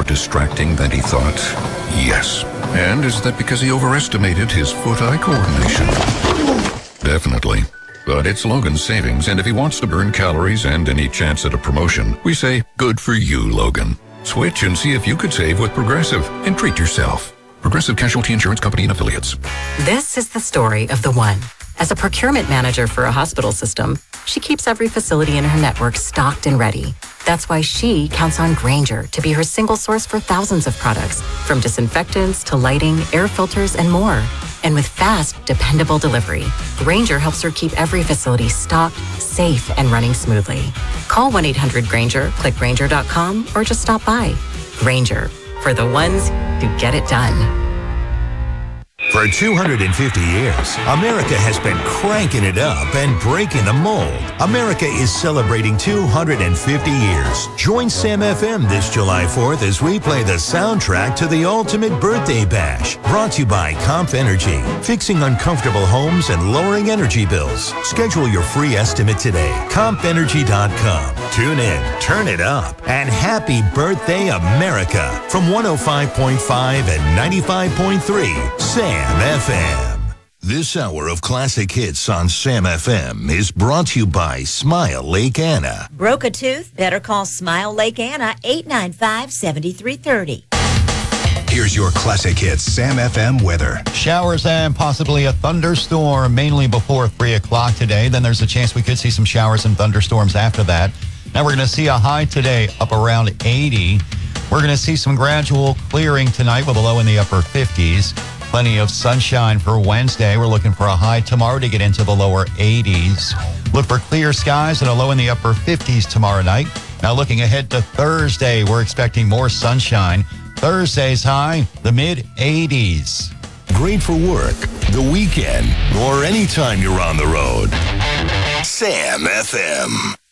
distracting than he thought? Yes. And is that because he overestimated his foot-eye coordination? Definitely. But it's Logan's savings, and if he wants to burn calories and any chance at a promotion, we say, good for you, Logan. Switch and see if you could save with Progressive and treat yourself. Progressive Casualty Insurance Company and Affiliates. This is the story of the one. As a procurement manager for a hospital system, she keeps every facility in her network stocked and ready. That's why she counts on Grainger to be her single source for thousands of products, from disinfectants to lighting, air filters, and more. And with fast, dependable delivery, Grainger helps her keep every facility stocked, safe, and running smoothly. Call 1-800-GRAINGER, click Grainger.com, or just stop by. Grainger, for the ones who get it done. For 250 years, America has been cranking it up and breaking the mold. America is celebrating 250 years. Join Sam FM this July 4th as we play the soundtrack to the ultimate birthday bash. Brought to you by Comp Energy, fixing uncomfortable homes and lowering energy bills. Schedule your free estimate today. CompEnergy.com. Tune in, turn it up, and happy birthday, America. From 105.5 and 95.3, Sam FM. This hour of classic hits on Sam FM is brought to you by Smile Lake Anna. Broke a tooth? Better call Smile Lake Anna, 895-7330. Here's your classic hits Sam FM weather. Showers and possibly a thunderstorm, mainly before 3 o'clock today. Then there's a chance we could see some showers and thunderstorms after that. Now we're going to see a high today up around 80. We're going to see some gradual clearing tonight with a low in the upper 50s. Plenty of sunshine for Wednesday. We're looking for a high tomorrow to get into the lower 80s. Look for clear skies and a low in the upper 50s tomorrow night. Now looking ahead to Thursday, we're expecting more sunshine. Thursday's high, the mid 80s. Great for work, the weekend, or anytime you're on the road. Sam FM.